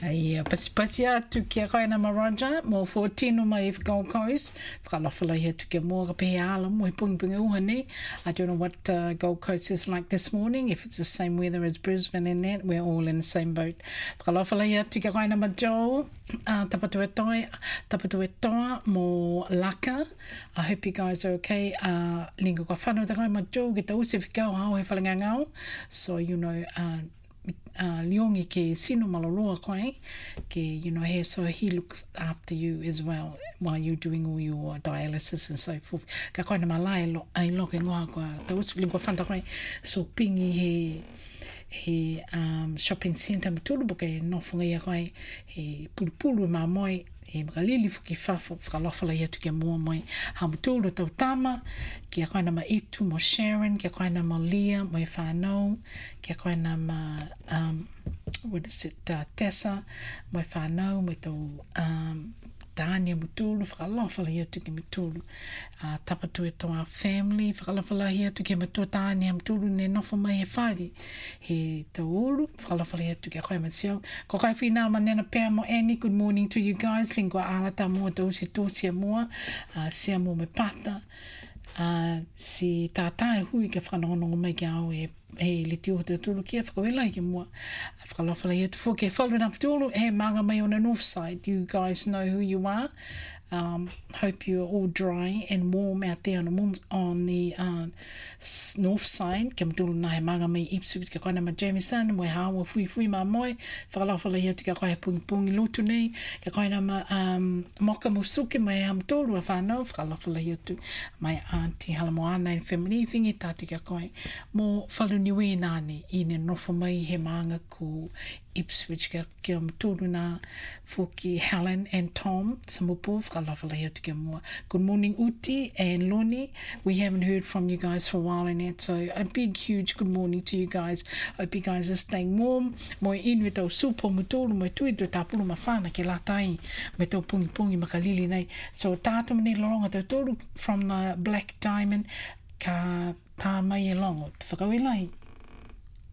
Ia, pasi atu kia koe na Maraja, mo 14 o mai Gold Coast. Whakalawhalai atu kia mua ka pehe ala mo he pungi uha nei. I don't know what Gold Coast is like this morning, if it's the same weather as Brisbane and that. We're all in the same boat. Whakalawhalai atu kia koe na Majol, tapatu e toa mo Laka. I hope you guys are okay. Lingo ka whanau ta koe Majol, ke ta use whikau hao he whalangangau. So, you know, Leongi ke sino maloloa koe, ke, you know, so he looks after you as well while you're doing all your dialysis and so forth. Ka koe na malai ai lo ke ngoa koa, ta usu lingua whanta koe, so pingi he shopping centre matulu buke nofunga ia koe, he pulupulu ma moi, he makalili fuki whafo, whakalawhala ia tu kia mua moi, ha matulu tau tama, kia koe na ma Itu mo Sharon, kia koe na ma Leah mo e whanau, kia koe na ma, what is it, Tessa mo e whanau, mo e tau Tania Mutulu, whakalawhala ia tu kia Mutulu, tapatu e toa family, whakalawhala ia tu kia matua Tania Mutulu, ne nofo mai he whari, he tau ulu, whakalawhala ia tu kia koe masiau. Ko kai whina manena pēr mo Annie, good morning to you guys, lingua alata mua tau si tōsia mua, sia mua me pata, si tātai hui ke whanongonongo mai ki au he le tio te tulu kia whakawela ki mua. Whakalawhala ia tu fuke, following up tulu, he manga mai on the north side. You guys know who you are. Hope you're all dry and warm out there on the north side. Kia matulu na he manga mai Ipswich, kia koe na ma Jameson, mo e hawa fui ma moe. Whakalawhala ia tu kia koe he pungi lutu nei. Kia koe na ma Moka Musuke, mo e hamtulu a whanau. Whakalawhala ia tu mai auntie Halamoana and family. Whingi tātu kia koe. Mo whalu niwe nāne I ne nofo mai he manga ko Ipswich, kia matulu na fuki Helen and Tom, Samupu, whakalawhala ia tu kia mua. Good morning Uti and Loni. We haven't heard from you guys for a while in that, so a big huge good morning to you guys. Hope you guys are staying warm. Mo e inu e tau supo mutulu, mo e tui tu tāpulu ma whana ke latai, me tau pungi makalili nei. So tātu mene loronga tau tolu from the Black Diamond, ka tā mai e longo. Whakawelahi.